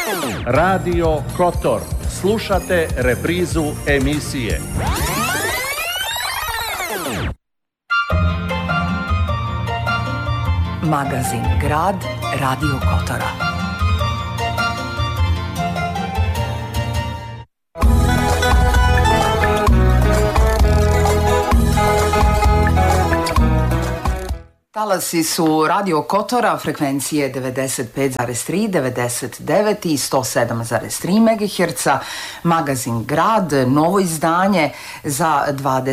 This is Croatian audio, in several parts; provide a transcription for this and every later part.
Radio Kotor. Slušate reprizu emisije. Magazin Grad Radio Kotora. Talasi su Radio Kotora, frekvencije 95,3, 99 i 107,3 MHz, magazin Grad, novo izdanje za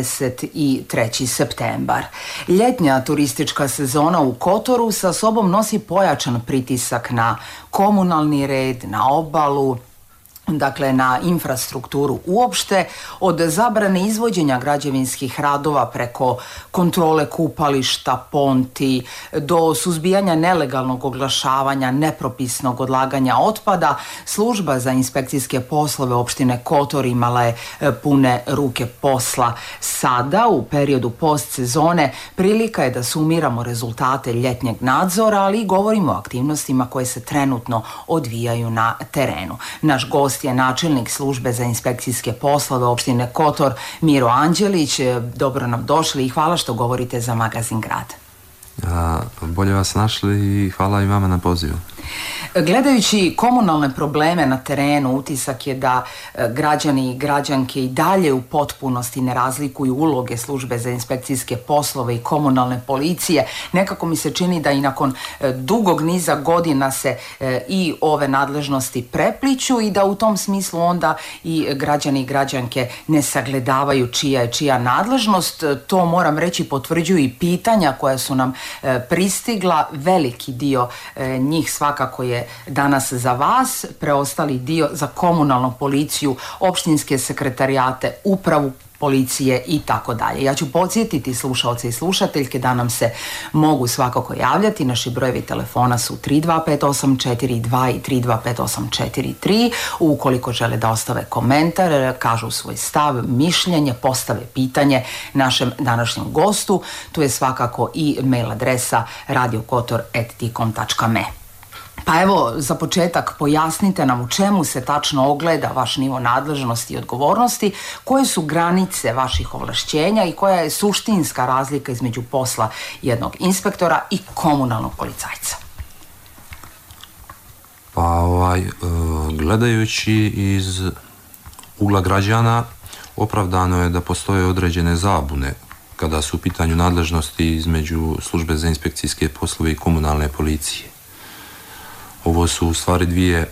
23. septembar. Ljetnja turistička sezona u Kotoru sa sobom nosi pojačan pritisak na komunalni red, na obalu, dakle na infrastrukturu uopšte, od zabrane izvođenja građevinskih radova preko kontrole kupališta, ponti, do suzbijanja nelegalnog oglašavanja, nepropisnog odlaganja otpada. Služba za inspekcijske poslove opštine Kotor imala je pune ruke posla. Sada, u periodu postsezone, prilika je da sumiramo rezultate ljetnjeg nadzora, ali i govorimo o aktivnostima koje se trenutno odvijaju na terenu. Naš gost je načelnik službe za inspekcijske poslove opštine Kotor, Miro Anđelić. Dobro nam došli i hvala što govorite za magazin Grad. Bolje vas našli i hvala i vama na pozivu. Gledajući komunalne probleme na terenu, utisak je da građani i građanke i dalje u potpunosti ne razlikuju uloge službe za inspekcijske poslove i komunalne policije. Nekako mi se čini da i nakon dugog niza godina se i ove nadležnosti prepliću i da u tom smislu onda i građani i građanke ne sagledavaju čija je čija nadležnost. To, moram reći, potvrđuju i pitanja koja su nam pristigla. Veliki dio njih svakako je danas za vas, preostali dio za komunalnu policiju, opštinske sekretarijate, upravu policije i tako dalje. Ja ću podsjetiti slušaoce i slušateljke da nam se mogu svakako javljati. Naši brojevi telefona su 325842 i 325843. Ukoliko žele da ostave komentar, kažu svoj stav, mišljenje, postave pitanje našem današnjem gostu, tu je svakako i mail adresa radiokotor@tikom.me. Pa evo, za početak pojasnite nam u čemu se tačno ogleda vaš nivo nadležnosti i odgovornosti, koje su granice vaših ovlašćenja i koja je suštinska razlika između posla jednog inspektora i komunalnog policajca. Pa gledajući iz ugla građana, opravdano je da postoje određene zabune kada su u pitanju nadležnosti između službe za inspekcijske poslove i komunalne policije. Ovo su u stvari dvije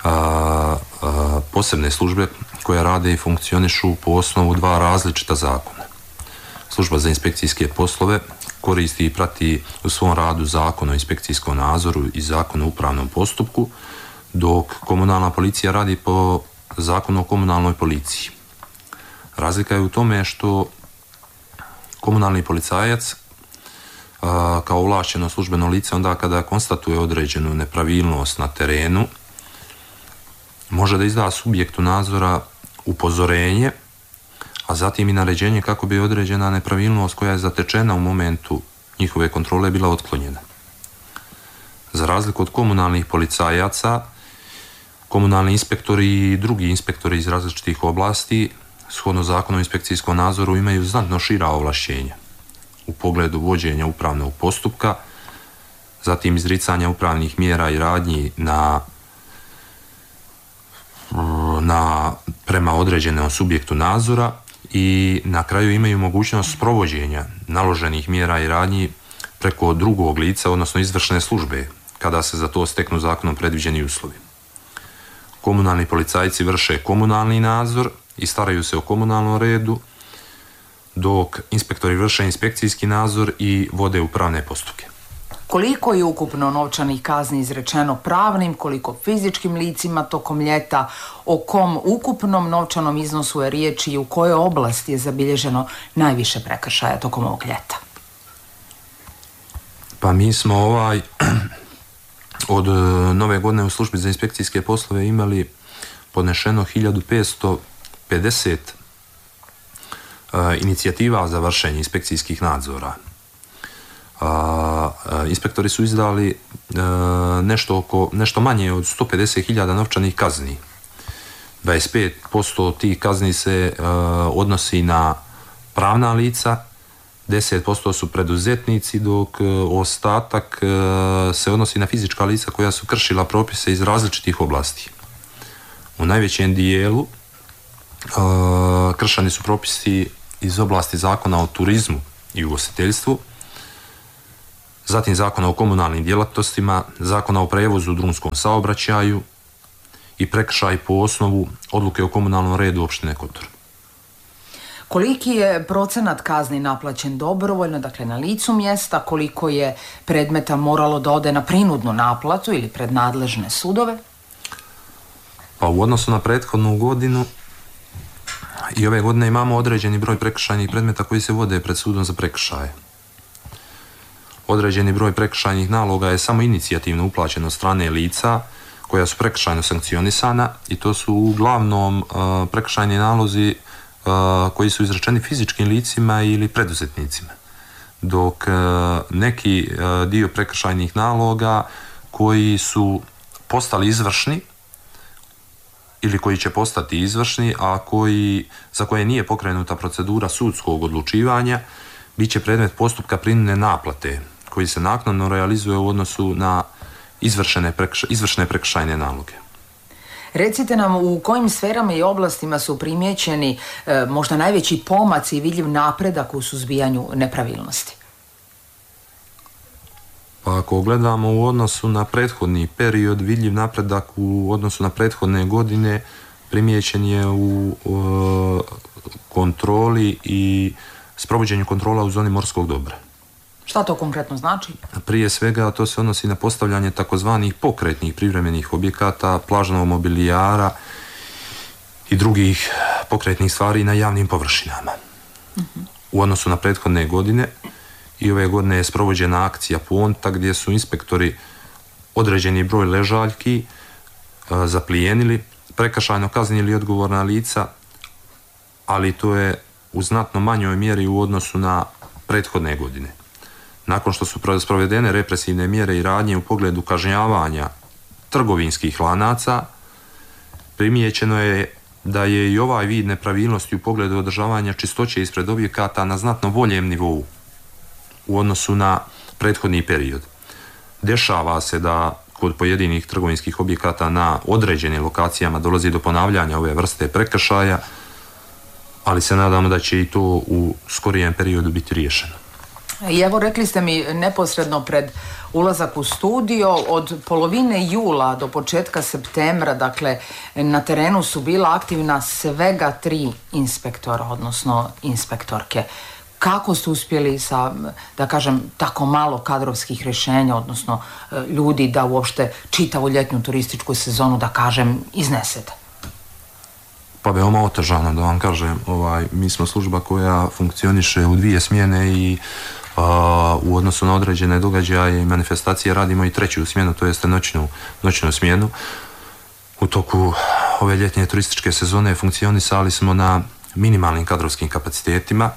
posebne službe koje rade i funkcionišu po osnovu dva različita zakona. Služba za inspekcijske poslove koristi i prati u svom radu Zakon o inspekcijskom nadzoru i Zakon o upravnom postupku, dok komunalna policija radi po Zakonu o komunalnoj policiji. Razlika je u tome što komunalni policajac kao ovlašćeno službeno lice onda kada konstatuje određenu nepravilnost na terenu može da izda subjektu nadzora upozorenje, a zatim i naređenje kako bi određena nepravilnost koja je zatečena u momentu njihove kontrole bila otklonjena. Za razliku od komunalnih policajaca, komunalni inspektori i drugi inspektori iz različitih oblasti shodno Zakonu o inspekcijskom nadzoru imaju znatno šira ovlašćenja u pogledu vođenja upravnog postupka, zatim izricanja upravnih mjera i radnji prema određenom subjektu nadzora i na kraju imaju mogućnost provođenja naloženih mjera i radnji preko drugog lica, odnosno izvršne službe, kada se za to steknu zakonom predviđeni uslovi. Komunalni policajci vrše komunalni nadzor i staraju se o komunalnom redu, dok inspektori vrše inspekcijski nadzor i vode upravne postupke. Koliko je ukupno novčanih kazni izrečeno pravnim, koliko fizičkim licima tokom ljeta, o kom ukupnom novčanom iznosu je riječ i u kojoj oblasti je zabilježeno najviše prekršaja tokom ovog ljeta? Pa mi smo od nove godine u službi za inspekcijske poslove imali podnešeno 1550 inicijativa za vršenje inspekcijskih nadzora. Inspektori su izdali nešto manje od 150.000 novčanih kazni. 25% tih kazni se odnosi na pravna lica, 10% su preduzetnici, dok ostatak se odnosi na fizička lica koja su kršila propise iz različitih oblasti. U najvećem dijelu kršeni su propisi iz oblasti Zakona o turizmu i ugostiteljstvu, zatim Zakona o komunalnim djelatnostima, Zakona o prevozu u drumskom saobraćaju i prekršaj po osnovu odluke o komunalnom redu opštine Kotor. Koliki je procenat kazni naplaćen dobrovoljno, dakle na licu mjesta, koliko je predmeta moralo da ode na prinudnu naplatu ili pred nadležne sudove? Pa u odnosu na prethodnu godinu i ove godine imamo određeni broj prekršajnih predmeta koji se vode pred sudom za prekršaje. Određeni broj prekršajnih naloga je samo inicijativno uplaćen od strane lica koja su prekršajno sankcionisana i to su uglavnom prekršajni nalozi koji su izrečeni fizičkim licima ili preduzetnicima. Dok neki dio prekršajnih naloga koji su postali izvršni ili koji će postati izvršni, a za koje nije pokrenuta procedura sudskog odlučivanja, bit će predmet postupka prinudne naplate koji se naknadno realizuje u odnosu na izvršne prekršajne naloge. Recite nam u kojim sferama i oblastima su primijećeni možda najveći pomaci i vidljiv napredak u suzbijanju nepravilnosti? Pa ako gledamo u odnosu na prethodni period, vidljiv napredak u odnosu na prethodne godine primijećen je u kontroli i sprovođenju kontrola u zoni morskog dobra. Šta to konkretno znači? Prije svega to se odnosi na postavljanje takozvanih pokretnih privremenih objekata, plažnog mobilijara i drugih pokretnih stvari na javnim površinama. U odnosu na prethodne godine i ove godine je sprovođena akcija Ponta gdje su inspektori određeni broj ležaljki zaplijenili, prekršajno kaznili odgovorna lica, ali to je u znatno manjoj mjeri u odnosu na prethodne godine. Nakon što su sprovedene represivne mjere i radnje u pogledu kažnjavanja trgovinskih lanaca, primijećeno je da je i ovaj vid nepravilnosti u pogledu održavanja čistoće ispred objekata na znatno boljem nivou u odnosu na prethodni period. Dešava se da kod pojedinih trgovinskih objekata na određenim lokacijama dolazi do ponavljanja ove vrste prekršaja, ali se nadamo da će i to u skorijem periodu biti riješeno. I evo, rekli ste mi neposredno pred ulazak u studio, od polovine jula do početka septembra, dakle, na terenu su bila aktivna svega 3 inspektora, odnosno inspektorke. Kako ste uspjeli sa, da kažem, tako malo kadrovskih rješenja, odnosno ljudi da uopšte čitavu ljetnu turističku sezonu, da kažem, iznesete? Pa veoma otežano, da vam kažem. Mi smo služba koja funkcioniše u 2 smjene i u odnosu na određene događaje i manifestacije radimo i 3. smjenu, to jeste noćnu smjenu. U toku ove ljetnje turističke sezone funkcionisali smo na minimalnim kadrovskim kapacitetima.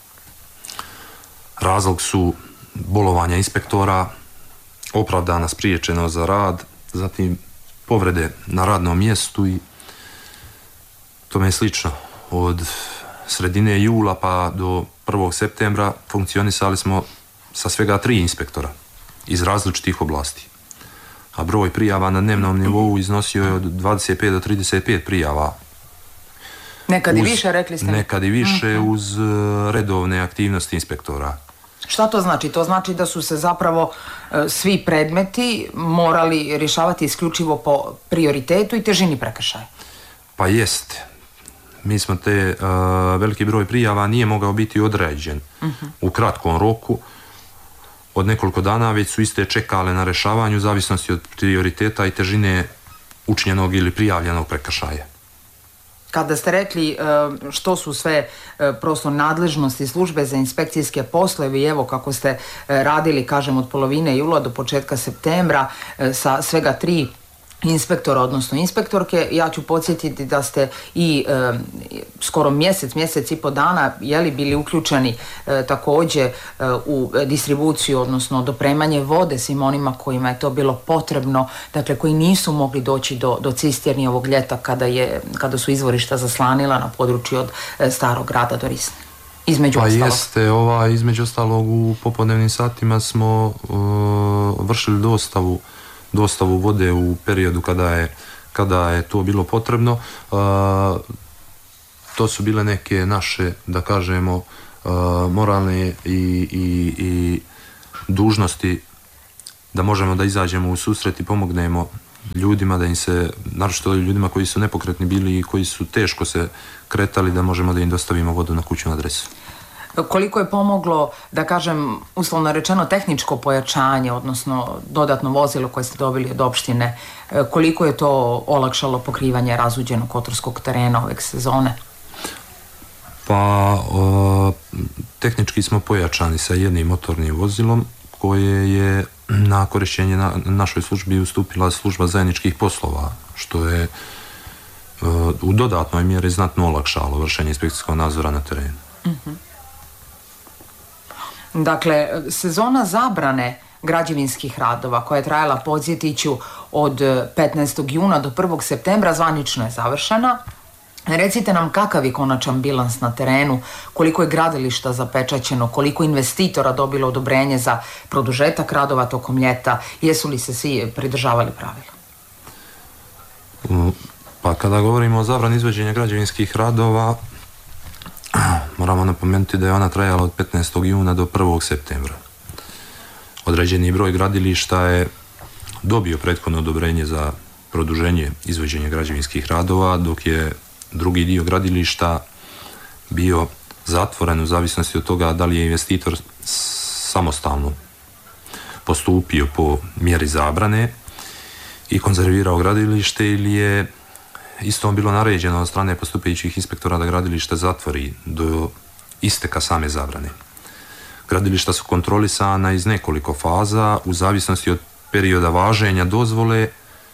Razlog su bolovanja inspektora, opravdana spriječenost za rad, zatim povrede na radnom mjestu i tome je slično. Od sredine jula pa do 1. septembra funkcionisali smo sa svega 3 inspektora iz različitih oblasti. A broj prijava na dnevnom nivou iznosio je od 25 do 35 prijava. Nekad i više, rekli ste mi. Nekad i više uz redovne aktivnosti inspektora. Šta to znači? To znači da su se zapravo svi predmeti morali rješavati isključivo po prioritetu i težini prekršaja? Pa jeste. Mi smo veliki broj prijava nije mogao biti određen u kratkom roku. Od nekoliko dana već su iste čekale na rješavanju u zavisnosti od prioriteta i težine učinjenog ili prijavljenog prekršaja. Kada ste rekli što su sve prosto nadležnosti službe za inspekcijske poslove i evo kako ste radili, kažem, od polovine jula do početka septembra sa svega 3 inspektora, odnosno inspektorke. Ja ću podsjetiti da ste i skoro mjesec i po dana bili uključeni također u distribuciju, odnosno dopremanje vode svim onima kojima je to bilo potrebno, dakle koji nisu mogli doći do cisterni ovog ljeta kada su izvorišta zaslanila na području od Starog grada do Risne. Između ostalog u popodnevnim satima smo vršili dostavu vode u periodu kada je to bilo potrebno. To su bile neke naše, da kažemo, moralne i dužnosti da možemo da izađemo u susret i pomognemo ljudima, da im se, naročito ljudima koji su nepokretni bili i koji su teško se kretali, da možemo da im dostavimo vodu na kućnu adresu. Koliko je pomoglo, da kažem, uslovno rečeno, tehničko pojačanje, odnosno dodatno vozilo koje ste dobili od opštine, koliko je to olakšalo pokrivanje razuđenog kotorskog terena ove sezone? Pa, tehnički smo pojačani sa jednim motornim vozilom koje je na korišćenje našoj službi ustupila služba zajedničkih poslova, što je u dodatnoj mjeri znatno olakšalo vršenje inspekcijskog nadzora na terenu. Dakle, sezona zabrane građevinskih radova koja je trajala, podsjetit ću, od 15. juna do 1. septembra zvanično je završena. Recite nam kakav je konačan bilans na terenu, koliko je gradilišta zapečaćeno, koliko investitora dobilo odobrenje za produžetak radova tokom ljeta, jesu li se svi pridržavali pravila? Pa kada govorimo o zabrani izvođenja građevinskih radova, moramo napomenuti da je ona trajala od 15. juna do 1. septembra. Određeni broj gradilišta je dobio prethodno odobrenje za produženje izvođenja građevinskih radova, dok je drugi dio gradilišta bio zatvoren u zavisnosti od toga da li je investitor samostalno postupio po mjeri zabrane i konzervirao gradilište ili je istom bilo naređeno od strane postupajućih inspektora da gradilište zatvori do isteka same zabrane. Gradilišta su kontrolisana iz nekoliko faza u zavisnosti od perioda važenja dozvole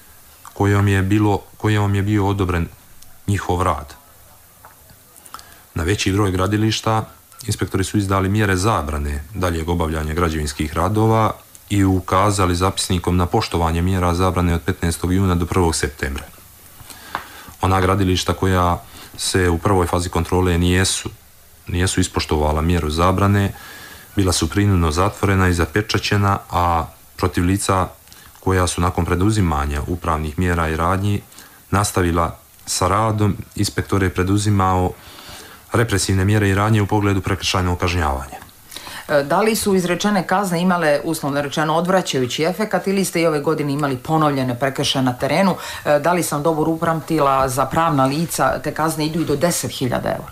kojom je bio odobren njihov rad. Na veći broj gradilišta inspektori su izdali mjere zabrane daljeg obavljanja građevinskih radova i ukazali zapisnikom na poštovanje mjera zabrane od 15. juna do 1. septembra. Ona gradilišta koja se u prvoj fazi kontrole nijesu ispoštovala mjeru zabrane, bila su prinudno zatvorena i zapečaćena, a protiv lica koja su nakon preduzimanja upravnih mjera i radnji nastavila sa radom, inspektor je preduzimao represivne mjere i radnje u pogledu prekršajnog kažnjavanja. Da li su izrečene kazne imale, uslovno rečeno, odvraćajući efekat ili ste i ove godine imali ponovljene prekršaje na terenu? Da li sam dobro upamtila, za pravna lica te kazne idu i do 10.000 eura?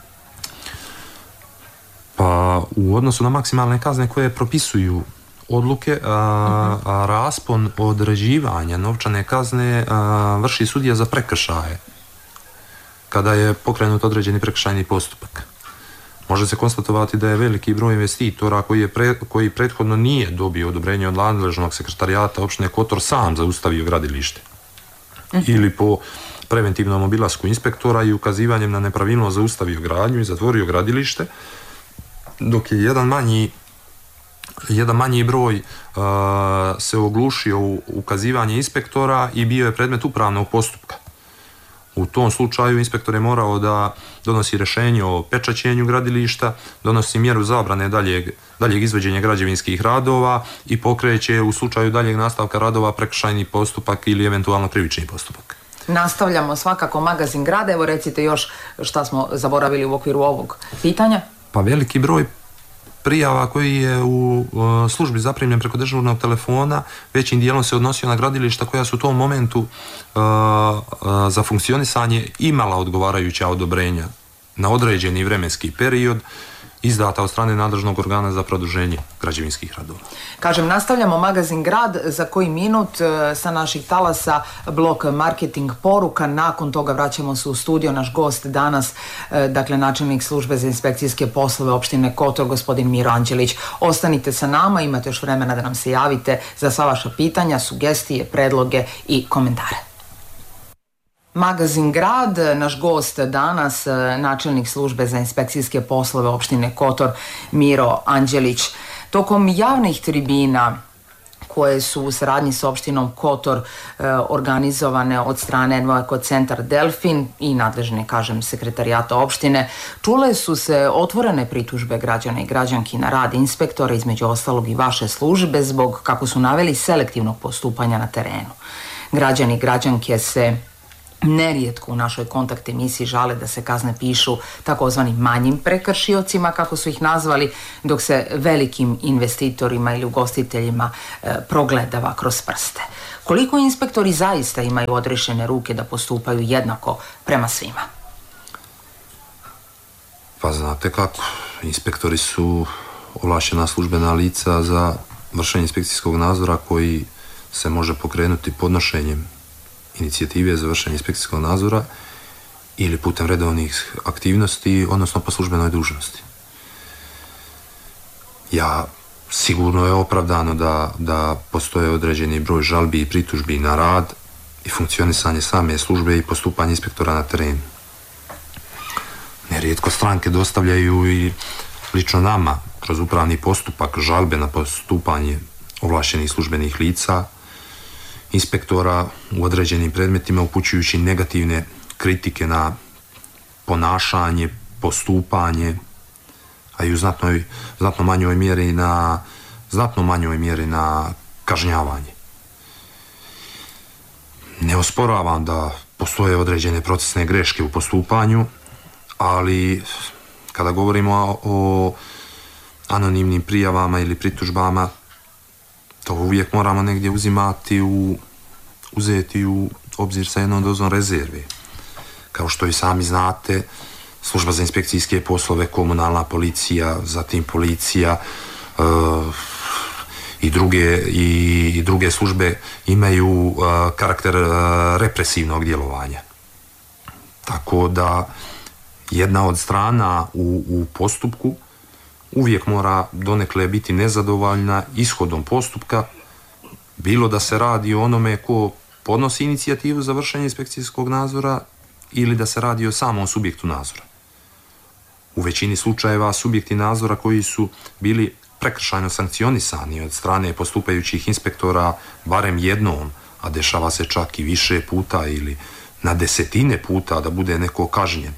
Pa u odnosu na maksimalne kazne koje propisuju odluke, raspon određivanja novčane kazne vrši sudija za prekršaje kada je pokrenut određeni prekršajni postupak. Može se konstatovati da je veliki broj investitora koji prethodno nije dobio odobrenje od nadležnog sekretarijata opštine Kotor sam zaustavio gradilište. Ili po preventivnom obilasku inspektora i ukazivanjem na nepravilnost zaustavio gradnju i zatvorio gradilište, dok je jedan manji broj se oglušio u ukazivanje inspektora i bio je predmet upravnog postupka. U tom slučaju inspektor je morao da donosi rješenje o pečaćenju gradilišta, donosi mjeru zabrane daljeg izvođenja građevinskih radova i pokreće u slučaju daljeg nastavka radova prekršajni postupak ili eventualno krivični postupak. Nastavljamo svakako magazin grada. Evo recite još šta smo zaboravili u okviru ovog pitanja. Pa veliki broj prijava koji je u službi zaprimljen preko dežurnog telefona većim dijelom se odnosio na gradilišta koja su u tom momentu za funkcionisanje imala odgovarajuća odobrenja na određeni vremenski period izdata od strane nadležnog organa za produženje građevinskih radova. Kažem, nastavljamo magazin Grad, za koji minut sa naših talasa blok marketing poruka, nakon toga vraćamo se u studio. Naš gost danas, dakle načelnik službe za inspekcijske poslove opštine Kotor, gospodin Miro Anđelić. Ostanite sa nama, imate još vremena da nam se javite za sva vaša pitanja, sugestije, predloge i komentare. Magazin Grad, naš gost danas, načelnik službe za inspekcijske poslove opštine Kotor, Miro Anđelić. Tokom javnih tribina koje su u saradnji s opštinom Kotor organizovane od strane NVO Centar Delfin i nadležne, sekretarijata opštine, čule su se otvorene pritužbe građana i građanki na rad inspektora, između ostalog i vaše službe, zbog, kako su naveli, selektivnog postupanja na terenu. Građani i građanke se nerijetko u našoj kontakt emisiji žale da se kazne pišu takozvanim manjim prekršiocima, kako su ih nazvali, dok se velikim investitorima ili ugostiteljima progledava kroz prste. Koliko inspektori zaista imaju odrešene ruke da postupaju jednako prema svima? Pa znate kako, inspektori su ovlašćena službena lica za vršenje inspekcijskog nadzora koji se može pokrenuti podnošenjem inicijative za vršenje inspekcijskog nadzora ili putem redovnih aktivnosti, odnosno po službenoj dužnosti. Sigurno je opravdano da postoje određeni broj žalbi i pritužbi na rad i funkcionisanje same službe i postupanje inspektora na terenu. Nerijetko stranke dostavljaju i lično nama kroz upravni postupak žalbe na postupanje ovlašćenih službenih lica, inspektora u određenim predmetima, upućujući negativne kritike na ponašanje, postupanje, a i u znatno manjoj mjeri na kažnjavanje. Ne osporavam da postoje određene procesne greške u postupanju, ali kada govorimo o anonimnim prijavama ili pritužbama, to uvijek moramo negdje uzeti u obzir sa jednom dozom rezerve. Kao što i sami znate, služba za inspekcijske poslove, komunalna policija, zatim policija i druge službe imaju karakter represivnog djelovanja. Tako da jedna od strana u postupku uvijek mora donekle biti nezadovoljna ishodom postupka, bilo da se radi o onome ko podnosi inicijativu za vršenje inspekcijskog nadzora ili da se radi o samom subjektu nadzora. U većini slučajeva subjekti nadzora koji su bili prekršajno sankcionisani od strane postupajućih inspektora barem jednom, a dešava se čak i više puta ili na desetine puta da bude neko kažnjen,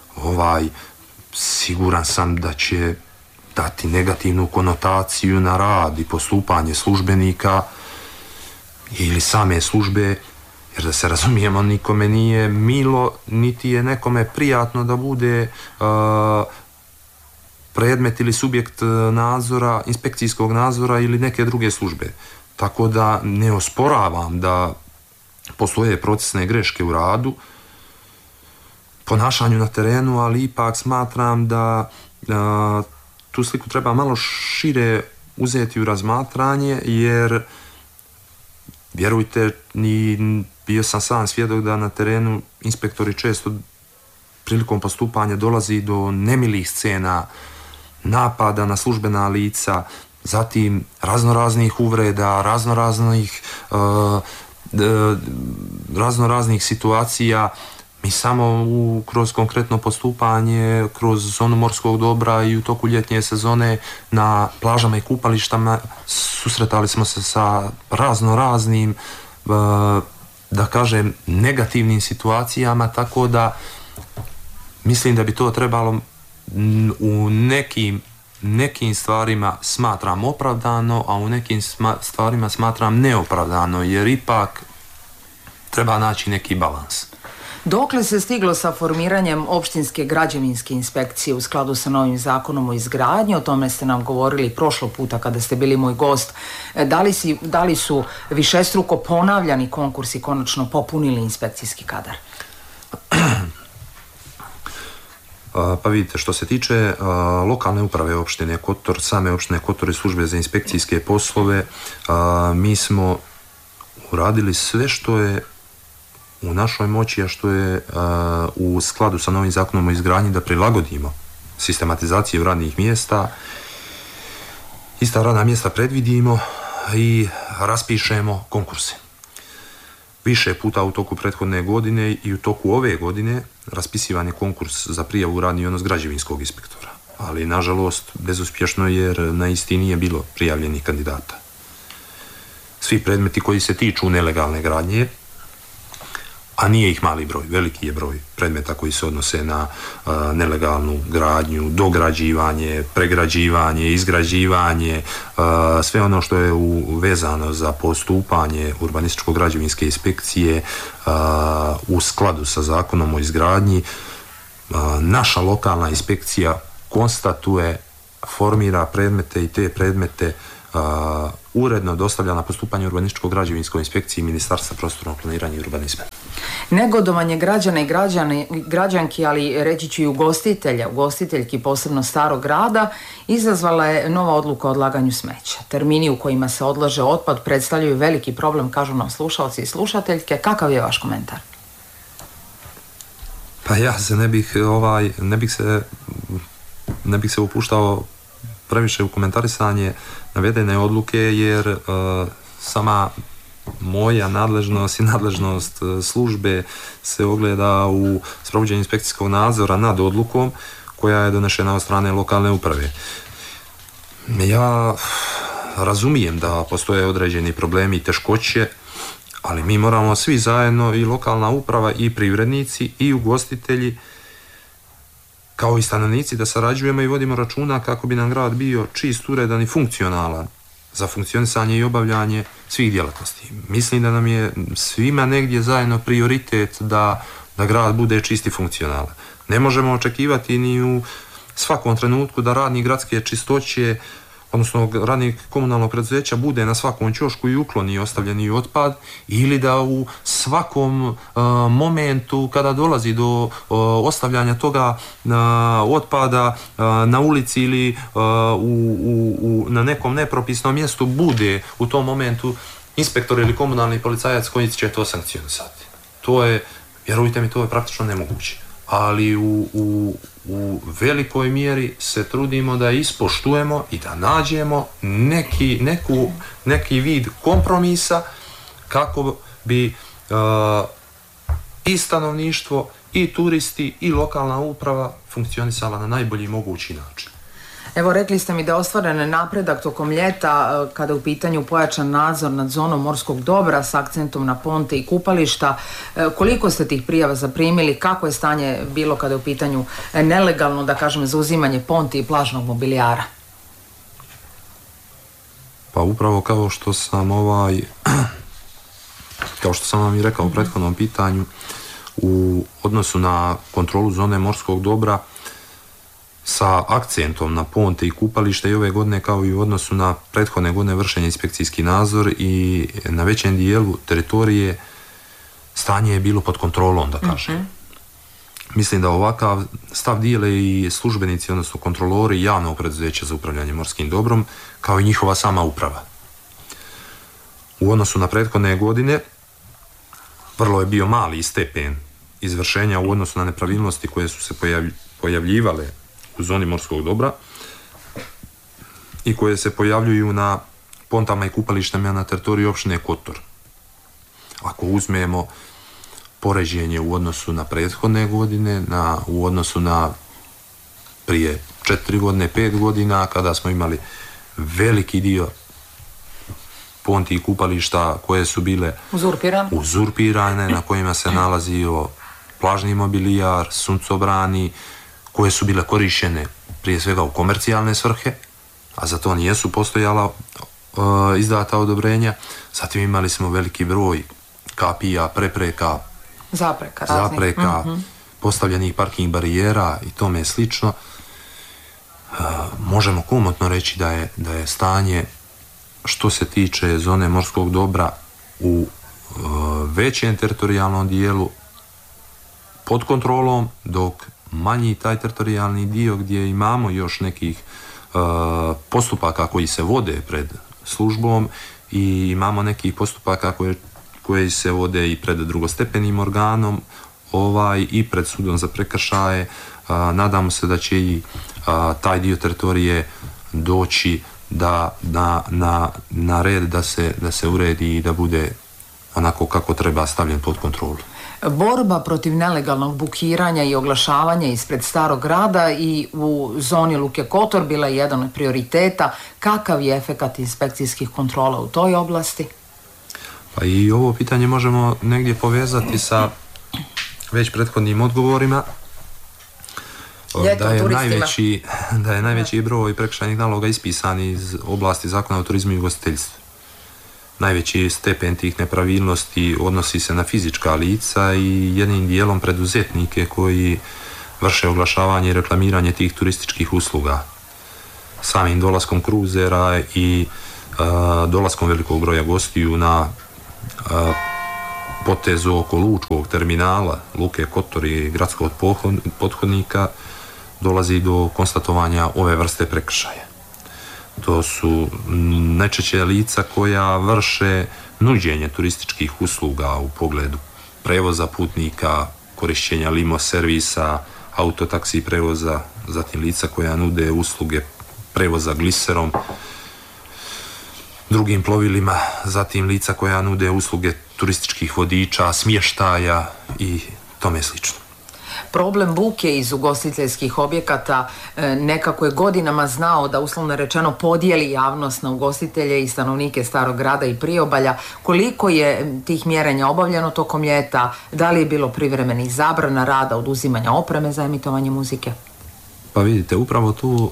siguran sam da će dati negativnu konotaciju na rad i postupanje službenika ili same službe, jer da se razumijemo, nikome nije milo, niti je nekome prijatno da bude predmet ili subjekt nadzora, inspekcijskog nadzora ili neke druge službe. Tako da ne osporavam da postoje procesne greške u radu, ponašanju na terenu, ali ipak smatram da tu sliku treba malo šire uzeti u razmatranje, jer vjerujte, bio sam sam svjedok da na terenu inspektori često prilikom postupanja dolazi do nemilih scena, napada na službena lica, zatim raznoraznih uvreda, raznoraznih situacija. Mi samo kroz konkretno postupanje, kroz zonu morskog dobra i u toku ljetnje sezone na plažama i kupalištama susretali smo se sa raznoraznim, da kažem, negativnim situacijama, tako da mislim da bi to trebalo u nekim stvarima smatram opravdano, a u nekim stvarima smatram neopravdano, jer ipak treba naći neki balans. Dokle se stiglo sa formiranjem opštinske građevinske inspekcije u skladu sa novim zakonom o izgradnji? O tome ste nam govorili prošlog puta kada ste bili moj gost. Da li su višestruko ponavljani konkursi konačno popunili inspekcijski kadar? Pa vidite, što se tiče lokalne uprave opštine Kotor, same opštine Kotor i službe za inspekcijske poslove, mi smo uradili sve što je u našoj moći, a što je u skladu sa novim zakonom o izgradnji, da prilagodimo sistematizaciju radnih mjesta, ista radna mjesta predvidimo i raspišemo konkurse. Više puta u toku prethodne godine i u toku ove godine raspisivan je konkurs za prijavu u radni odnos građevinskog inspektora. Ali, nažalost, bezuspješno jer na isti nije bilo prijavljenih kandidata. Svi predmeti koji se tiču nelegalne gradnje, a nije ih mali broj, veliki je broj predmeta koji se odnose na nelegalnu gradnju, dograđivanje, pregrađivanje, izgrađivanje, sve ono što je vezano za postupanje urbanističko-građevinske inspekcije u skladu sa zakonom o izgradnji. Naša lokalna inspekcija konstatuje, formira predmete i te predmete uredno dostavlja na postupanje urbanističko-građevinskoj inspekciji Ministarstva prostornog planiranja i urbanizma. Negodovanje građana i građanki, ali reći ću i ugostiteljki posebno Starog grada, izazvala je nova odluka o odlaganju smeća. Termini u kojima se odlaže otpad predstavljaju veliki problem, kažu nam slušalci i slušateljke. Kakav je vaš komentar? Pa ja se ne bih se upuštao previše u komentarisanje navedene odluke, jer sama moja nadležnost i nadležnost službe se ogleda u sprovođenju inspekcijskog nadzora nad odlukom koja je donešena od strane lokalne uprave. Ja razumijem da postoje određeni problemi i teškoće, ali mi moramo svi zajedno, i lokalna uprava i privrednici i ugostitelji kao i stanovnici, da sarađujemo i vodimo računa kako bi nam grad bio čist, uredan i funkcionalan za funkcionisanje i obavljanje svih djelatnosti. Mislim da nam je svima negdje zajedno prioritet da grad bude čist i funkcionalan. Ne možemo očekivati ni u svakom trenutku da radnik gradske čistoće, odnosno radnik komunalnog preduzeća, bude na svakom ćošku i ukloni ostavljeni otpad, ili da u svakom momentu kada dolazi do ostavljanja toga otpada na ulici ili na nekom nepropisnom mjestu bude u tom momentu inspektor ili komunalni policajac koji će to sankcionisati. To je, vjerujte mi, to je praktično nemoguće. Ali u velikoj mjeri se trudimo da ispoštujemo i da nađemo neki vid kompromisa kako bi i stanovništvo, i turisti, i lokalna uprava funkcionisala na najbolji mogući način. Evo, rekli ste mi da je ostvaren napredak tokom ljeta kada je u pitanju pojačan nadzor nad zonom morskog dobra s akcentom na ponte i kupališta. Koliko ste tih prijava zaprimili? Kako je stanje bilo kada je u pitanju nelegalno, da kažem, zauzimanje ponti i plažnog mobilijara? Pa upravo kao što sam vam i rekao u prethodnom pitanju, u odnosu na kontrolu zone morskog dobra sa akcentom na ponte i kupalište, i ove godine kao i u odnosu na prethodne godine vršenje inspekcijski nadzor, i na većem dijelu teritorije stanje je bilo pod kontrolom, da kažem. Mislim da ovakav stav dijele i službenici, odnosno kontrolori javnog preduzeća za upravljanje morskim dobrom, kao i njihova sama uprava. U odnosu na prethodne godine vrlo je bio mali stepen izvršenja u odnosu na nepravilnosti koje su se pojavljivale u zoni morskog dobra i koje se pojavljuju na pontama i kupalištama na teritoriji općine Kotor. Ako uzmemo poređenje u odnosu na prethodne godine, u odnosu na prije 4 godine, 5 godina, kada smo imali veliki dio ponti i kupališta koje su bile uzurpirane, na kojima se nalazio plažni mobilijar, suncobrani, koje su bile korištene prije svega u komercijalne svrhe, a za to nijesu postojala izdata odobrenja. Zatim imali smo veliki broj kapija, prepreka, zapreka, postavljenih parking barijera i tome slično. Možemo komotno reći da je stanje što se tiče zone morskog dobra u većem teritorijalnom dijelu pod kontrolom, dok manji taj teritorijalni dio gdje imamo još nekih postupaka koji se vode pred službom i imamo nekih postupaka koji se vode i pred drugostepenim organom i pred sudom za prekršaje. Nadamo se da će i taj dio teritorije doći na red da se uredi i da bude onako kako treba stavljen pod kontrolu. Borba protiv nelegalnog bukiranja i oglašavanja ispred Starog grada i u zoni Luke Kotor bila je jedan od prioriteta. Kakav je efekat inspekcijskih kontrola u toj oblasti? Pa i ovo pitanje možemo negdje povezati sa već prethodnim odgovorima. Da je najveći broj prekršajnih naloga ispisan iz oblasti Zakona o turizmu i ugostiteljstvu. Najveći stepen tih nepravilnosti odnosi se na fizička lica i jednim dijelom preduzetnike koji vrše oglašavanje i reklamiranje tih turističkih usluga. Samim dolaskom kruzera i dolaskom velikog broja gostiju na potezu oko lučkog terminala Luke Kotor i gradskog pothodnika dolazi do konstatovanja ove vrste prekršaja. To su najčešće lica koja vrše nuđenje turističkih usluga u pogledu prevoza putnika, korišćenja limo servisa, autotaksi prevoza, zatim lica koja nude usluge prevoza gliserom, drugim plovilima, zatim lica koja nude usluge turističkih vodiča, smještaja i tome slično. Problem buke iz ugostiteljskih objekata nekako je godinama znao da, uslovno rečeno, podijeli javnost na ugostitelje i stanovnike Starog grada i priobalja. Koliko je tih mjerenja obavljeno tokom ljeta? Da li je bilo privremenih zabrana rada, oduzimanja opreme za emitovanje muzike? Pa vidite, upravo tu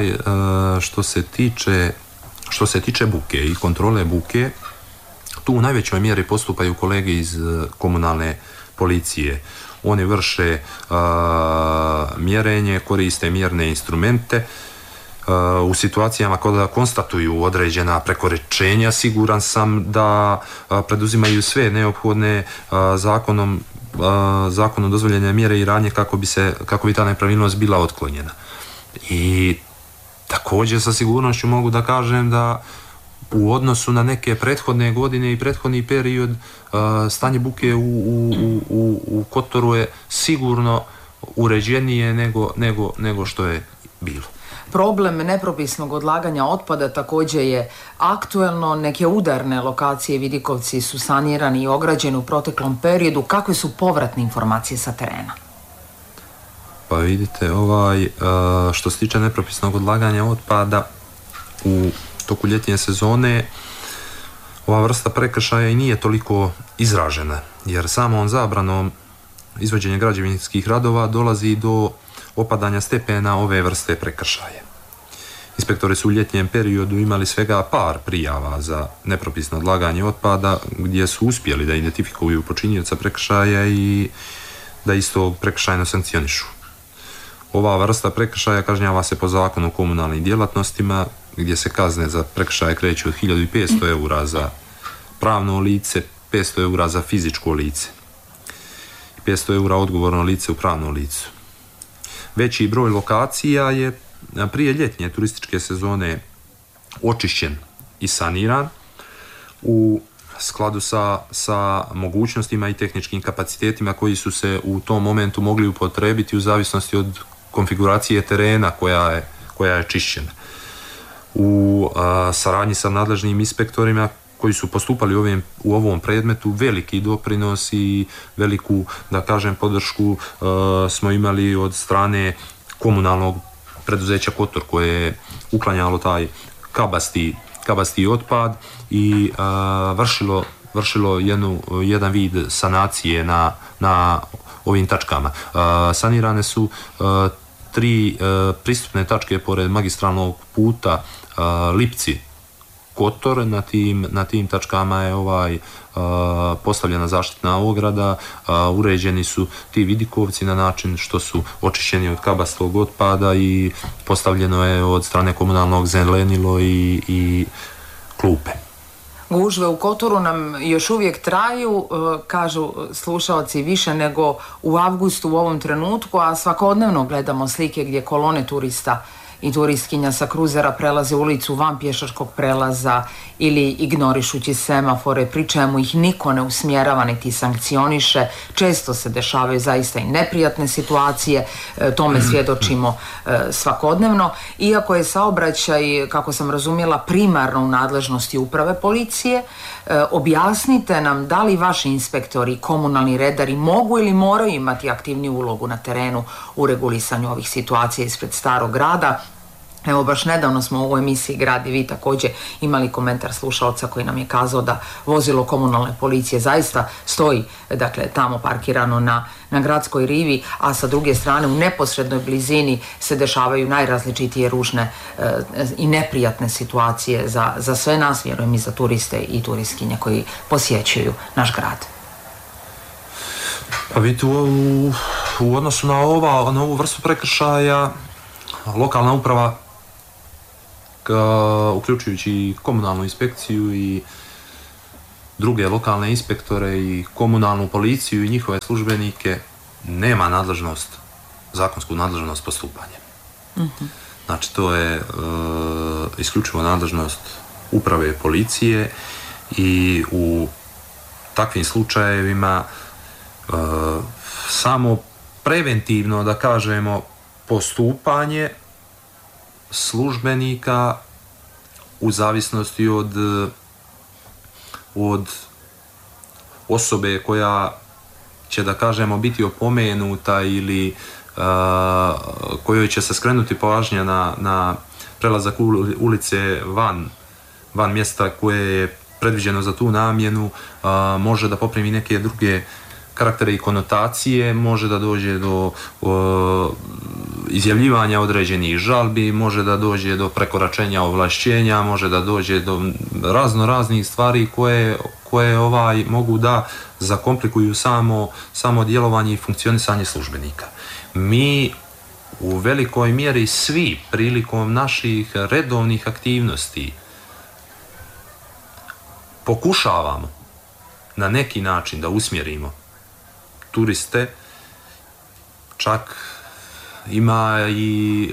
što se tiče buke i kontrole buke, tu u najvećoj mjeri postupaju kolege iz komunalne policije. Oni vrše mjerenje, koriste mjerne instrumente. U situacijama kada konstatuju određena prekoračenja, siguran sam da preduzimaju sve neophodne zakonom dozvoljene mjere i radnje kako bi ta nepravilnost bila otklonjena. I također sa sigurnošću mogu da kažem da u odnosu na neke prethodne godine i prethodni period stanje buke u Kotoru je sigurno uređenije nego što je bilo. Problem nepropisnog odlaganja otpada također je aktuelno. Neke udarne lokacije, vidikovci, su sanirani i ograđeni u proteklom periodu. Kakve su povratne informacije sa terena? Pa vidite, što se tiče nepropisnog odlaganja otpada u toku ljetnje sezone, ova vrsta prekršaja i nije toliko izražena, jer samom zabranom izvođenja građevinskih radova dolazi do opadanja stepena ove vrste prekršaja. Inspektori su u ljetnjem periodu imali svega par prijava za nepropisno odlaganje otpada, gdje su uspjeli da identifikuju počinioca prekršaja i da isto prekršajno sankcionišu. Ova vrsta prekršaja kažnjava se po Zakonu o komunalnim djelatnostima, gdje se kazne za prekršaje kreću od 1500 eura za pravno lice, 500 eura za fizičko lice i 500 eura odgovorno lice u pravnom licu. Veći broj lokacija je prije ljetnje turističke sezone očišćen i saniran u skladu sa mogućnostima i tehničkim kapacitetima koji su se u tom momentu mogli upotrebiti u zavisnosti od konfiguracije terena koja je čišćena. U saradnji sa nadležnim inspektorima koji su postupali u ovom predmetu, veliki doprinos i veliku, da kažem, podršku smo imali od strane komunalnog preduzeća Kotor, koje je uklanjalo taj kabasti otpad i vršilo jedan vid sanacije na ovim tačkama. Sanirane su 3 pristupne tačke pored magistralnog puta Lipci Kotor. Na tim tačkama je postavljena zaštitna ograda, uređeni su ti vidikovci na način što su očišćeni od kabastog otpada i postavljeno je od strane komunalnog zelenilo i klupe. Gužve u Kotoru nam još uvijek traju, kažu slušalci, više nego u avgustu u ovom trenutku, a svakodnevno gledamo slike gdje kolone turista i turistkinja sa kruzera prelaze ulicu van pješačkog prelaza ili ignorišući semafore, pri čemu ih niko ne usmjerava niti sankcioniše. Često se dešavaju zaista i neprijatne situacije, tome svjedočimo svakodnevno. Iako je saobraćaj, kako sam razumjela, primarno u nadležnosti uprave policije, objasnite nam da li vaši inspektori, komunalni redari mogu ili moraju imati aktivniju ulogu na terenu u regulisanju ovih situacija ispred Starog grada. Evo, baš nedavno smo u emisiji Grad i vi također imali komentar slušalca koji nam je kazao da vozilo komunalne policije zaista stoji, dakle, tamo parkirano na gradskoj rivi, a sa druge strane u neposrednoj blizini se dešavaju najrazličitije ružne i neprijatne situacije za sve nas, vjerujem i za turiste i turistkinje koji posjećuju naš grad. Pa vidite, u odnosu na ovu vrstu prekršaja, lokalna uprava, uključujući i komunalnu inspekciju i druge lokalne inspektore i komunalnu policiju i njihove službenike, nema zakonsku nadležnost postupanja. Znači, to je isključivo nadležnost uprave policije i u takvim slučajevima samo preventivno, da kažemo, postupanje službenika u zavisnosti od osobe koja će, da kažemo, biti opomenuta ili kojoj će se skrenuti pažnja na prelazak ulice van mjesta koje je predviđeno za tu namjenu, može da poprimi neke druge karaktere i konotacije, može da dođe do izjavljivanja određenih žalbi, može da dođe do prekoračenja ovlašćenja, može da dođe do raznih stvari koje mogu da zakomplikuju samo djelovanje i funkcionisanje službenika. Mi u velikoj mjeri svi prilikom naših redovnih aktivnosti pokušavamo na neki način da usmjerimo turiste, čak ima i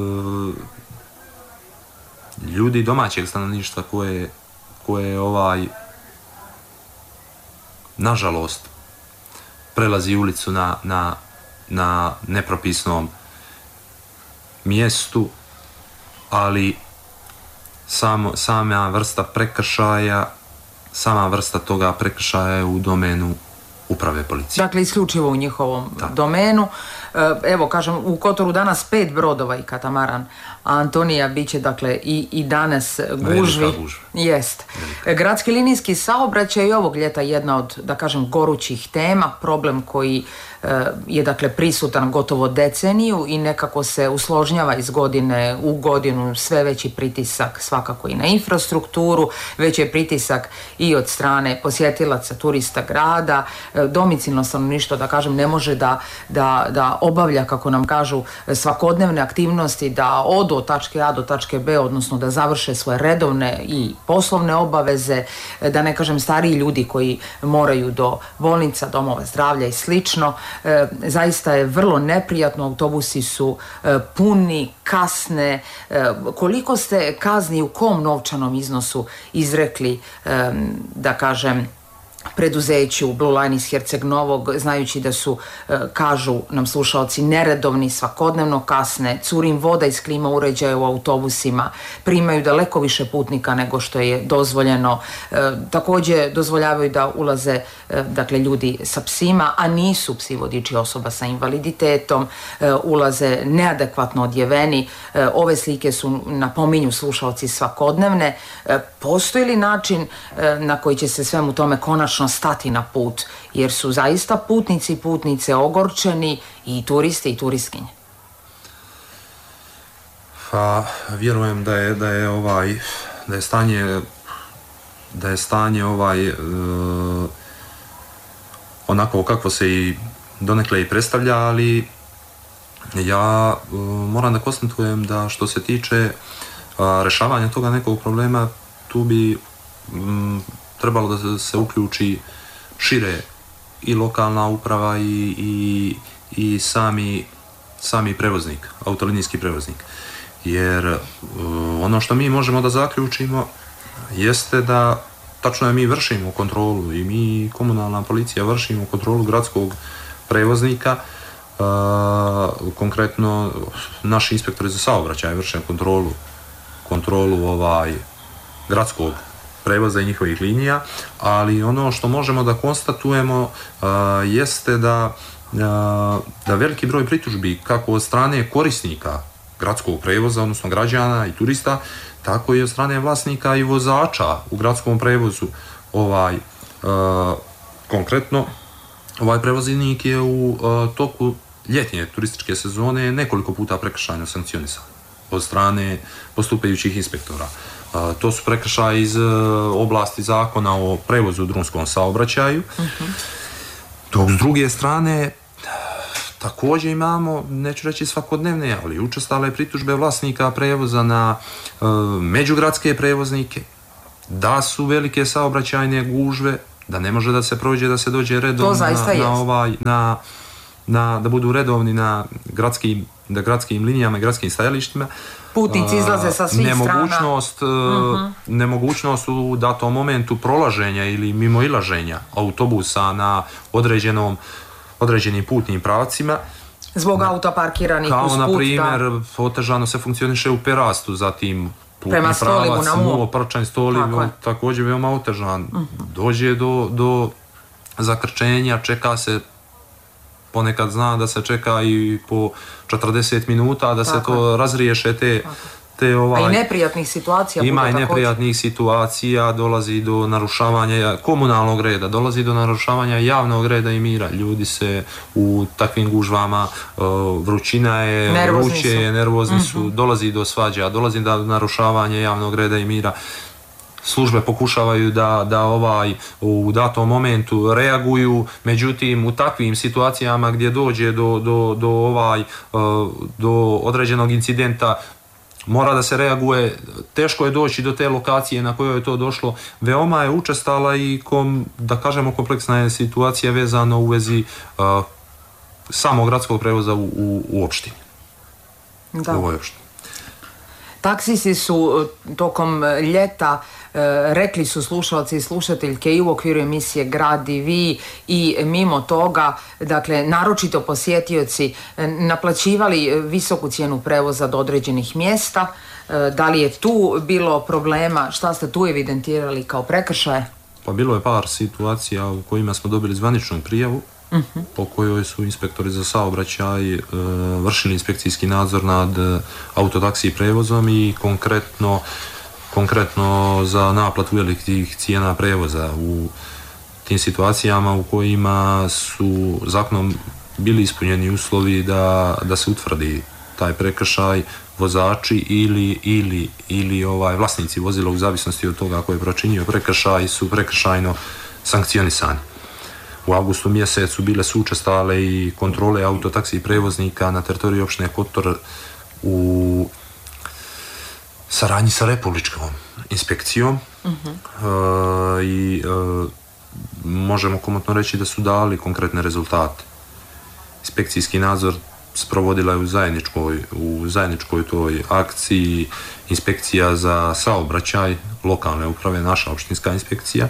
ljudi domaćeg stanovništva koje nažalost prelazi ulicu na nepropisnom mjestu, ali sama vrsta prekršaja, sama vrsta toga prekršaja je u domenu uprave policije. Dakle, isključivo u njihovom domenu. Evo, kažem, u Kotoru danas 5 brodova i katamaran Antonija bit će, dakle, i danas gužvi. Jest. Gradski linijski saobraćaj je ovog ljeta jedna od, da kažem, gorućih tema, problem koji je, dakle, prisutan gotovo deceniju i nekako se usložnjava iz godine u godinu, sve veći pritisak svakako i na infrastrukturu, već je pritisak i od strane posjetilaca, turista grada. Domicilno stanovništvo, da kažem, ne može da obavlja, kako nam kažu, svakodnevne aktivnosti, da odu od tačke A do tačke B, odnosno da završe svoje redovne i poslovne obaveze, da ne kažem stariji ljudi koji moraju do bolnica, domova zdravlja i slično. Zaista je vrlo neprijatno, autobusi su puni, kasne. Koliko ste kazni u kom novčanom iznosu izrekli, da kažem, preduzeću Blue Line iz Herceg Novog, znajući da su, kažu nam slušalci, neredovni, svakodnevno kasne, curi im voda iz klima uređaja u autobusima, primaju daleko više putnika nego što je dozvoljeno. Također dozvoljavaju da ulaze, dakle, ljudi sa psima, a nisu psi vodiči osoba sa invaliditetom, ulaze neadekvatno odjeveni. Ove slike su, napominju slušalci, svakodnevne. Postoji li način na koji će se svemu tome konačno stati na put, jer su zaista putnici i putnice ogorčeni, i turisti i turistkinje? Pa, vjerujem da je stanje onako kako se i donekle i predstavlja, ali ja moram da konstatujem da što se tiče rješavanja toga nekog problema, tu bi trebalo da se uključi šire i lokalna uprava i sami prevoznik, autolinijski prevoznik. jer ono što mi možemo da zaključimo jeste da tačno je mi vršimo kontrolu i mi komunalna policija vršimo kontrolu gradskog prevoznika, konkretno naši inspektori za saobraćaj vrše kontrolu gradskog prevoza i njihovih linija, ali ono što možemo da konstatujemo jeste da veliki broj pritužbi kako od strane korisnika gradskog prevoza, odnosno građana i turista, tako i od strane vlasnika i vozača u gradskom prevozu. Konkretno, ovaj prevoznik je u toku ljetnje turističke sezone nekoliko puta prekršajno sankcionisan od strane postupajućih inspektora. To su prekršaji iz oblasti zakona o prevozu u drumskom saobraćaju. Dok s druge strane također imamo, neću reći svakodnevne, ali učestale pritužbe vlasnika prevoza na međugradske prevoznike, da su velike saobraćajne gužve, da ne može da se prođe, da se dođe redovno da budu redovni na gradskim linijama i gradskim stajalištima. Putnici izlaze sa svih strana. Nemogućnost u datom momentu prolaženja ili mimoilaženja autobusa na određenim putnim pravcima. Zbog auta parkiranih uz put. Kao, na primjer, otežano se funkcioniše u Perastu, zatim putni pravac, Prčanj, Stolivo, također veoma otežan. Dođe do zakrčenja, čeka se, ponekad zna da se čeka i po 40 minuta da se to razriješe a i neprijatnih situacija. Ima i neprijatnih situacija, dolazi do narušavanja komunalnog reda, dolazi do narušavanja javnog reda i mira. Ljudi se u takvim gužvama, vrućina je, nervozni su, dolazi do svađa, dolazi do narušavanja javnog reda i mira. Službe pokušavaju da u datom momentu reaguju, međutim u takvim situacijama gdje dođe do određenog incidenta mora da se reaguje, teško je doći do te lokacije na kojoj je to došlo, veoma je učestala i da kažemo kompleksna je situacija vezano u vezi samog gradskog prevoza u opštini. Da. U ovoj opštini. Taksisi su tokom ljeta, rekli su slušalci i slušateljke i u okviru emisije Grad i vi i mimo toga, dakle, naročito posjetioci naplaćivali visoku cijenu prevoza do određenih mjesta. Da li je tu bilo problema? Šta ste tu evidentirali kao prekršaje? Pa bilo je par situacija u kojima smo dobili zvaničnu prijavu po kojoj su inspektori za saobraćaj vršili inspekcijski nadzor nad autotaksi prevozom i konkretno za naplatu velikih cijena prevoza u tim situacijama u kojima su zakonom bili ispunjeni uslovi da se utvrdi taj prekršaj, vozači ili vlasnici vozila u zavisnosti od toga ko je počinio prekršaj su prekršajno sankcionisani. U avgustu mjesecu bile su učestale i kontrole autotaksi prevoznika na teritoriju opštine Kotor u saradnji sa Republičkom inspekcijom i možemo komotno reći da su dali konkretne rezultate. Inspekcijski nadzor sprovodila je u zajedničkoj toj akciji inspekcija za saobraćaj lokalne uprave, naša opštinska inspekcija,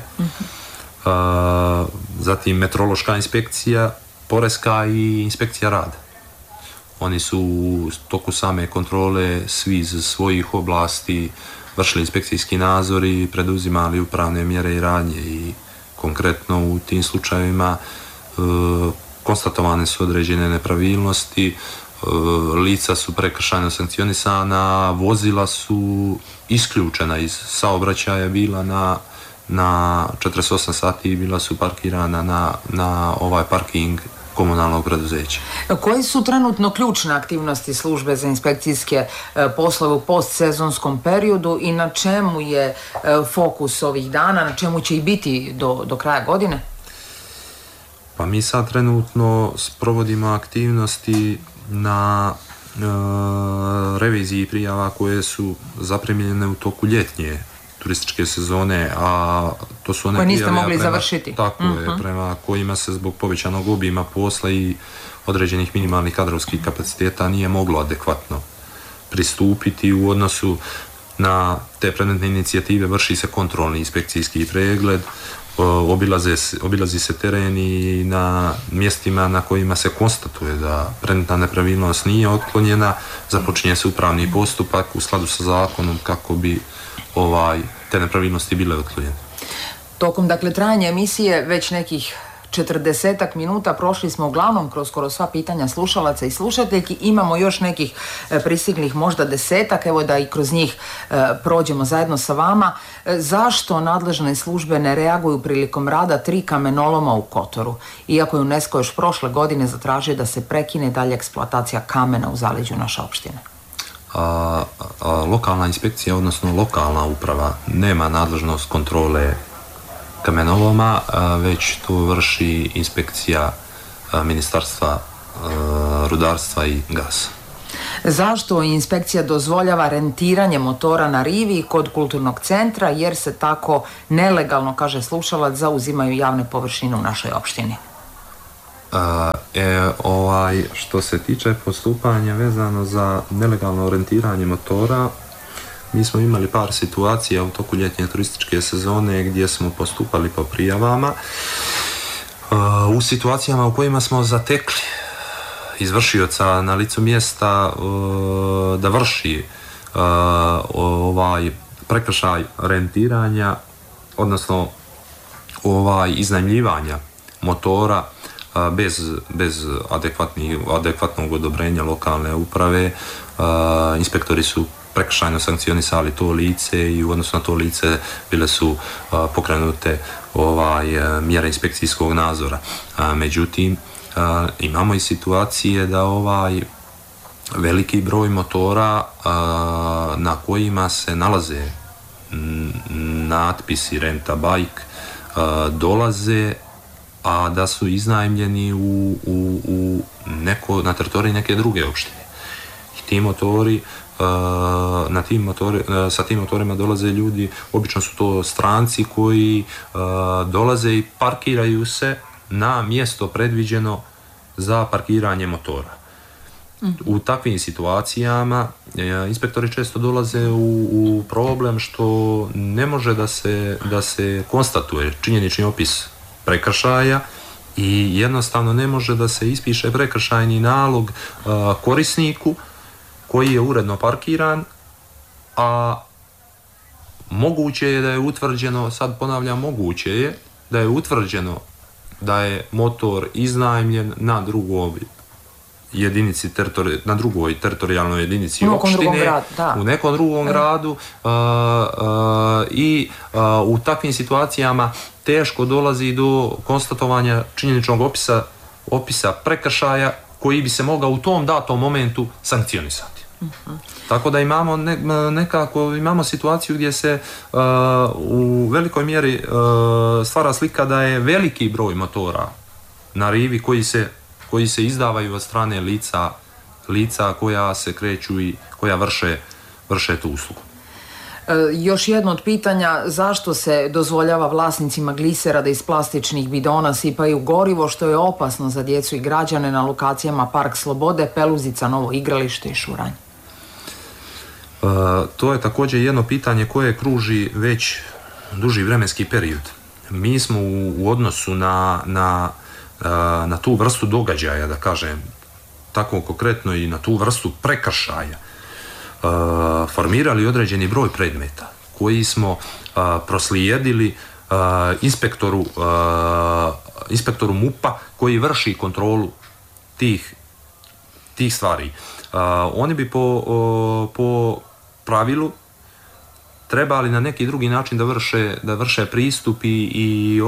zatim meteorološka inspekcija, poreska i inspekcija rada. Oni su u toku same kontrole svi iz svojih oblasti vršili inspekcijski nadzor i preduzimali upravne mjere i radnje i konkretno u tim slučajevima konstatovane su određene nepravilnosti, lica su prekršajno sankcionisana, vozila su isključena iz saobraćaja, bila na 48 sati bila su parkirana na ovaj parking komunalnog preduzeća. Koje su trenutno ključne aktivnosti službe za inspekcijske poslove u postsezonskom periodu i na čemu je fokus ovih dana, na čemu će i biti do kraja godine? Pa mi sad trenutno sprovodimo aktivnosti na reviziji prijava koje su zaprimljene u toku ljetnje turističke sezone, a to su one koje niste mogli završiti. Tako je, prema kojima se zbog povećanog obima posla i određenih minimalnih kadrovskih kapaciteta nije moglo adekvatno pristupiti u odnosu na te predmetne inicijative. Vrši se kontrolni inspekcijski pregled, obilazi se teren i na mjestima na kojima se konstatuje da predmetna nepravilnost nije otklonjena, započinje se upravni postupak u skladu sa zakonom kako bi te nepravilnosti bile otklonjene. Tokom trajanja emisije već nekih 40 minuta prošli smo uglavnom kroz skoro sva pitanja slušalaca i slušateljki. Imamo još nekih pristiglih možda 10, evo da i kroz njih prođemo zajedno sa vama. Zašto nadležne službe ne reaguju prilikom rada 3 kamenoloma u Kotoru? Iako je UNESCO još prošle godine zatražio da se prekine dalje eksploatacija kamena u zaleđu naše opštine. Lokalna inspekcija, odnosno lokalna uprava, nema nadležnost kontrole kamenoloma, već to vrši inspekcija Ministarstva rudarstva i gasa. Zašto inspekcija dozvoljava rentiranje motora na rivi kod kulturnog centra, jer se tako nelegalno, kaže slušalac, zauzimaju javne površine u našoj opštini? Što se tiče postupanja vezano za nelegalno rentiranje motora, mi smo imali par situacija u toku ljetnje turističke sezone gdje smo postupali po prijavama u situacijama u kojima smo zatekli izvršioca na licu mjesta da vrši prekršaj rentiranja, odnosno iznajmljivanja motora bez adekvatnog odobrenja lokalne uprave. Inspektori su prekršajno sankcionisali to lice i u odnosu na to lice bile su pokrenute mjere inspekcijskog nadzora. Međutim, imamo i situacije da veliki broj motora na kojima se nalaze natpisi renta bike dolaze, a da su iznajmljeni na teritoriji neke druge opštine. I ti motori sa tim motorima dolaze ljudi, obično su to stranci koji dolaze i parkiraju se na mjesto predviđeno za parkiranje motora. U takvim situacijama inspektori često dolaze u problem što ne može da se konstatuje činjenični opis prekršaja i jednostavno ne može da se ispiše prekršajni nalog korisniku koji je uredno parkiran, a moguće je da je utvrđeno, sad ponavljam, moguće je da je utvrđeno da je motor iznajmljen na drugoj teritorijalnoj jedinici opštine, u nekom drugom gradu i u takvim situacijama teško dolazi do konstatovanja činjeničnog opisa prekršaja koji bi se mogao u tom datom momentu sankcionisati. Tako da imamo situaciju gdje se u velikoj mjeri stvara slika da je veliki broj motora na rivi koji se izdavaju od strane lica koja se kreću i koja vrše tu uslugu. Još jedno od pitanja, zašto se dozvoljava vlasnicima glisera da iz plastičnih bidona sipaju gorivo, što je opasno za djecu i građane na lokacijama Park Slobode, Peluzica, Novo igralište i Šuranj? To je također jedno pitanje koje kruži već duži vremenski period. Mi smo u odnosu na tu vrstu događaja, da kažem tako konkretno, i na tu vrstu prekršaja formirali određeni broj predmeta koji smo proslijedili inspektoru MUP-a koji vrši kontrolu tih stvari. Oni bi po pravilu trebali na neki drugi način da vrše pristup i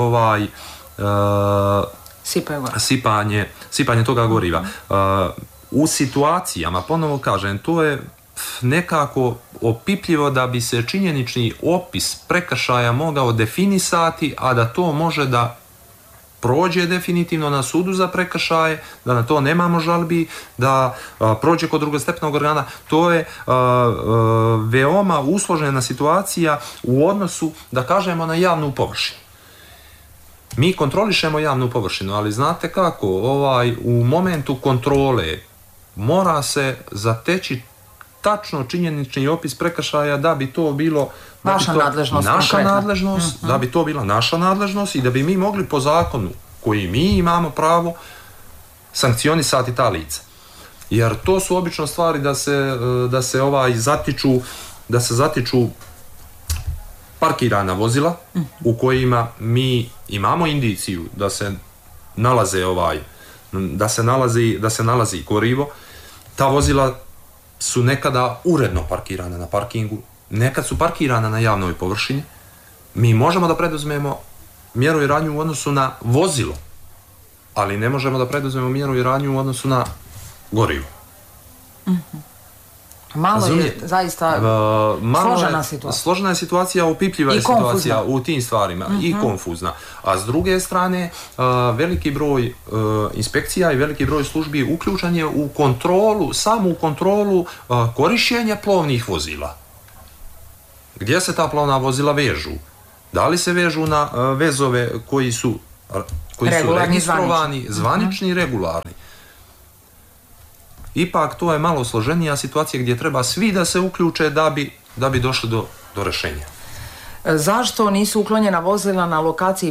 sipanje toga goriva. U situacijama, ponovo kažem, to je nekako opipljivo da bi se činjenični opis prekršaja mogao definisati, a da to može da prođe definitivno na sudu za prekršaje, da na to nemamo žalbi, da prođe kod drugostepenog organa. To je veoma usložena situacija u odnosu, da kažemo, na javnu površinu. Mi kontrolišemo javnu površinu, ali znate kako, u momentu kontrole mora se zateći tačno činjenični opis prekršaja da bi to bilo naša nadležnost, da bi to bila naša nadležnost i da bi mi mogli po zakonu koji mi imamo pravo sankcionisati ta lica. Jer to su obično stvari da se zatiču parkirana vozila u kojima mi imamo indiciju da se nalazi gorivo. Ta vozila su nekada uredno parkirana na parkingu, nekad su parkirana na javnoj površini. Mi možemo da preduzmemo mjeru i radnju u odnosu na vozilo, ali ne možemo da preduzmemo mjeru i radnju u odnosu na gorivo. Malo je zaista složena situacija. Složena je situacija, opipljiva je situacija u tim stvarima i konfuzna. A s druge strane, veliki broj inspekcija i veliki broj službi uključen je u samu kontrolu korištenja plovnih vozila. Gdje se ta plovna vozila vežu? Da li se vežu na vezove koji su registrovani, zvanični i regularni? Ipak to je malo složenija situacija gdje treba svi da se uključe da bi došli do rješenja. Zašto nisu uklonjena vozila na lokaciji